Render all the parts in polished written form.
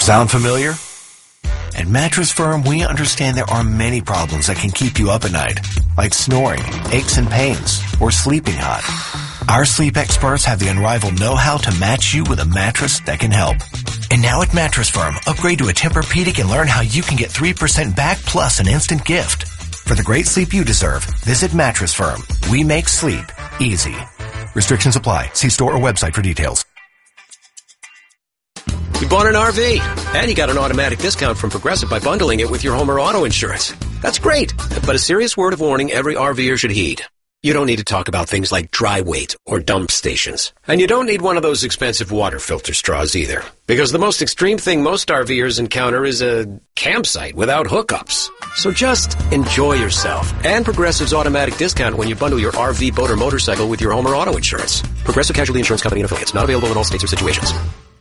Sound familiar? At Mattress Firm, we understand there are many problems that can keep you up at night, like snoring, aches and pains, or sleeping hot. Our sleep experts have the unrivaled know-how to match you with a mattress that can help. And now at Mattress Firm, upgrade to a Tempur-Pedic and learn how you can get 3% back plus an instant gift. For the great sleep you deserve, visit Mattress Firm. We make sleep easy. Restrictions apply. See store or website for details. You bought an RV, and you got an automatic discount from Progressive by bundling it with your home or auto insurance. That's great, but a serious word of warning every RVer should heed. You don't need to talk about things like dry weight or dump stations. And you don't need one of those expensive water filter straws either. Because the most extreme thing most RVers encounter is a campsite without hookups. So just enjoy yourself and Progressive's automatic discount when you bundle your RV, boat, or motorcycle with your home or auto insurance. Progressive Casualty Insurance Company and affiliates. Not available in all states or situations.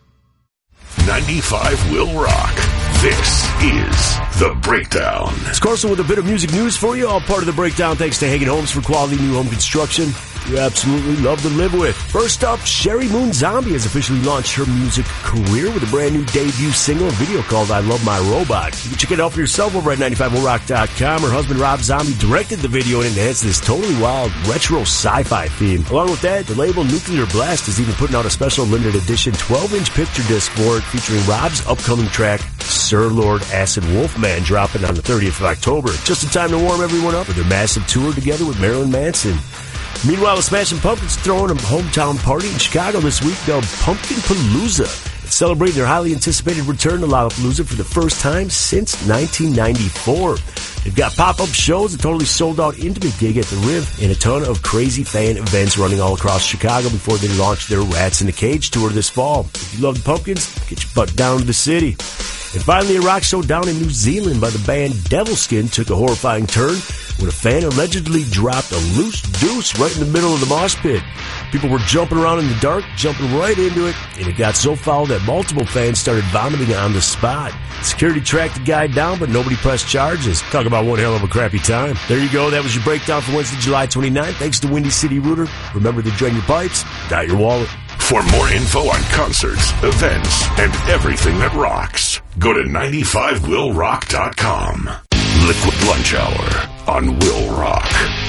95 will rock. This is The Breakdown. It's Carson with a bit of music news for you. All part of The Breakdown thanks to Hagen Homes for quality new home construction you absolutely love to live with. First up, Sherry Moon Zombie has officially launched her music career with a brand new debut single and video called I Love My Robot. You can check it out for yourself over at 95rock.com. Her husband Rob Zombie directed the video and enhanced this totally wild retro sci-fi theme. Along with that, the label Nuclear Blast is even putting out a special limited edition 12-inch picture disc for it featuring Rob's upcoming track Sir Lord Acid Wolfman, dropping on the 30th of October. Just in time to warm everyone up for their massive tour together with Marilyn Manson. Meanwhile, the Smashing Pumpkins throwing a hometown party in Chicago this week dubbed Pumpkin Palooza. It's celebrating their highly anticipated return to Lollapalooza for the first time since 1994. They've got pop-up shows, a totally sold-out intimate gig at the Riv, and a ton of crazy fan events running all across Chicago before they launch their Rats in a Cage tour this fall. If you love the Pumpkins, get your butt down to the city. And finally, a rock show down in New Zealand by the band Devilskin took a horrifying turn when a fan allegedly dropped a loose deuce right in the middle of the mosh pit. People were jumping around in the dark, jumping right into it, and it got so foul that multiple fans started vomiting on the spot. Security tracked the guy down, but nobody pressed charges. Talk about one hell of a crappy time. There you go. That was your breakdown for Wednesday, July 29th. Thanks to Windy City Rooter. Remember to drain your pipes, not your wallet. For more info on concerts, events, and everything that rocks, go to 95willrock.com. Liquid Lunch Hour on Will Rock.